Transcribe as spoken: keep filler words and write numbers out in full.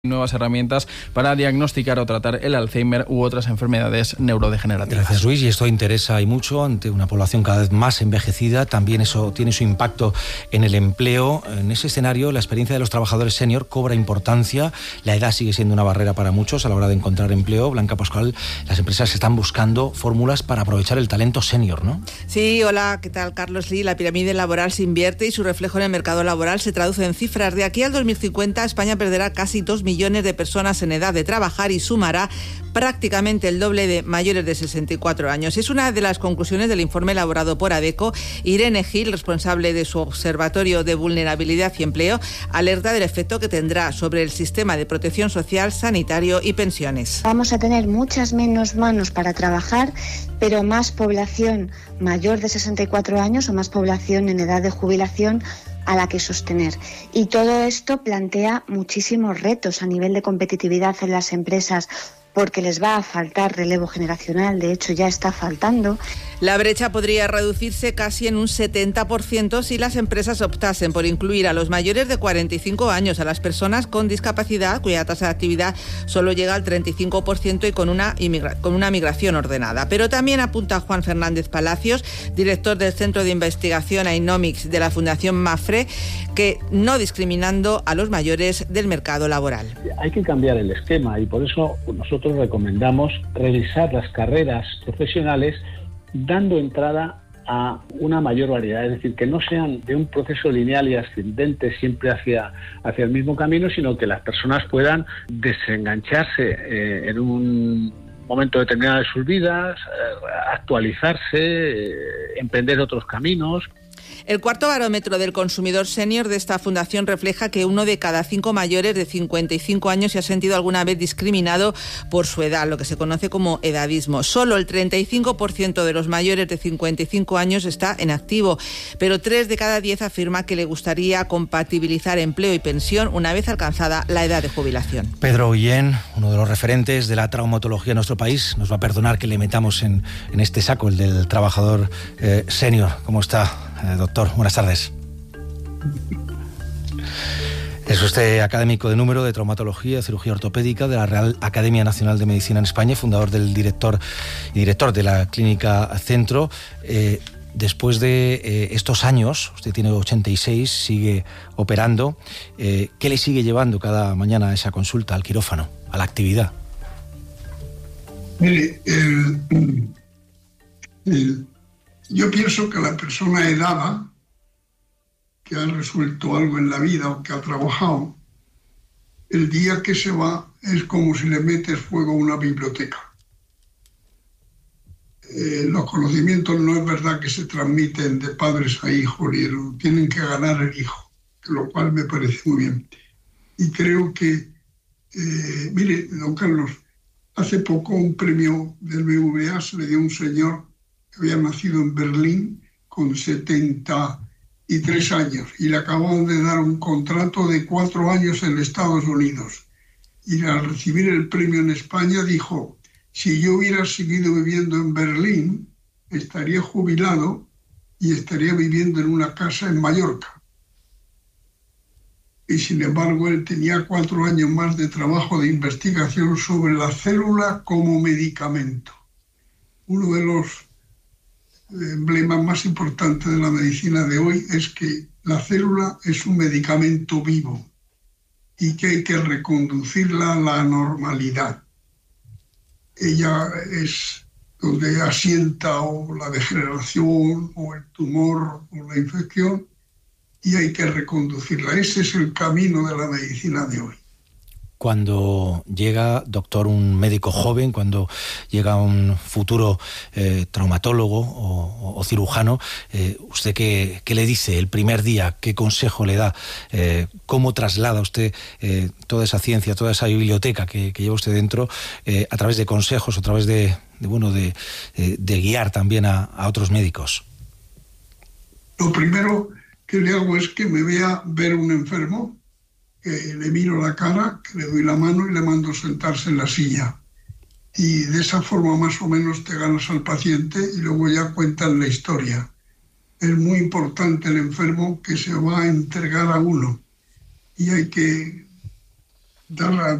nuevas herramientas para diagnosticar o tratar el Alzheimer u otras enfermedades neurodegenerativas. Gracias, Luis, y esto interesa y mucho ante una población cada vez más envejecida. También eso tiene su impacto en el empleo. En ese escenario, la experiencia de los trabajadores senior cobra importancia. La edad sigue siendo una barrera para muchos a la hora de encontrar empleo. Blanca Pascual, las empresas están buscando fórmulas para aprovechar el talento senior, ¿no? Sí, hola, ¿qué tal, Carlos? Lee? La pirámide laboral se invierte y su reflejo en el mercado laboral se traduce en cifras. De aquí al dos mil cincuenta, España perderá casi dos millones de personas en edad de trabajar y sumará prácticamente el doble de mayores de sesenta y cuatro años. Es una de las conclusiones del informe elaborado por ADECO. Irene Gil, responsable de su Observatorio de Vulnerabilidad y Empleo, alerta del efecto que tendrá sobre el sistema de protección social, sanitario y pensiones. Vamos a tener muchas menos manos para trabajar, pero más población mayor de sesenta y cuatro años o más población en edad de jubilación a la que sostener. Y todo esto plantea muchísimos retos a nivel de competitividad en las empresas, porque les va a faltar relevo generacional, de hecho ya está faltando. La brecha podría reducirse casi en un setenta por ciento si las empresas optasen por incluir a los mayores de cuarenta y cinco años, a las personas con discapacidad, cuya tasa de actividad solo llega al treinta y cinco por ciento y con una, inmigra- con una migración ordenada. Pero también apunta Juan Fernández Palacios, director del Centro de Investigación Ainomics de la Fundación Mafre, que no discriminando a los mayores del mercado laboral. Hay que cambiar el esquema y por eso nosotros recomendamos revisar las carreras profesionales dando entrada a una mayor variedad, es decir, que no sean de un proceso lineal y ascendente siempre hacia, hacia el mismo camino, sino que las personas puedan desengancharse eh, en un momento determinado de sus vidas, eh, actualizarse, eh, emprender otros caminos. El cuarto barómetro del consumidor senior de esta fundación refleja que uno de cada cinco mayores de cincuenta y cinco años se ha sentido alguna vez discriminado por su edad, lo que se conoce como edadismo. Solo el treinta y cinco por ciento de los mayores de cincuenta y cinco años está en activo, pero tres de cada diez afirma que le gustaría compatibilizar empleo y pensión una vez alcanzada la edad de jubilación. Pedro Guillén, uno de los referentes de la traumatología en nuestro país, nos va a perdonar que le metamos en, en este saco, el del trabajador eh, senior. ¿Cómo está, eh, doctor? Buenas tardes. Es usted académico de número de traumatología y cirugía ortopédica de la Real Academia Nacional de Medicina en España, fundador del director y director de la Clínica Centro. Eh, después de eh, estos años, usted tiene ochenta y seis, sigue operando. Eh, ¿Qué le sigue llevando cada mañana a esa consulta, al quirófano, a la actividad? Mire, el, el, yo pienso que la persona edada que ha resuelto algo en la vida o que ha trabajado, el día que se va es como si le metes fuego a una biblioteca. Eh, los conocimientos no es verdad que se transmiten de padres a hijos, y lo tienen que ganar el hijo, lo cual me parece muy bien. Y creo que, eh, mire, don Carlos, hace poco un premio del B B V A se le dio a un señor que había nacido en Berlín con setenta y tres años y le acaban de dar un contrato de cuatro años en Estados Unidos. Y al recibir el premio en España dijo: si yo hubiera seguido viviendo en Berlín, estaría jubilado y estaría viviendo en una casa en Mallorca. Y sin embargo, él tenía cuatro años más de trabajo de investigación sobre la célula como medicamento. Uno de los emblemas más importantes de la medicina de hoy es que la célula es un medicamento vivo y que hay que reconducirla a la normalidad. Ella es donde asienta o la degeneración o el tumor o la infección y hay que reconducirla. Ese es el camino de la medicina de hoy. Cuando llega, doctor, un médico joven, cuando llega un futuro eh, traumatólogo o, o cirujano, eh, ¿usted qué, qué le dice el primer día? ¿Qué consejo le da? Eh, ¿Cómo traslada usted eh, toda esa ciencia, toda esa biblioteca que, que lleva usted dentro eh, a través de consejos, a través de, de, bueno, de, de, de guiar también a, a otros médicos? Lo primero que le hago es que me vea ver un enfermo, que le miro la cara, que le doy la mano y le mando sentarse en la silla. Y de esa forma más o menos te ganas al paciente y luego ya cuentan la historia. Es muy importante el enfermo que se va a entregar a uno y hay que dar la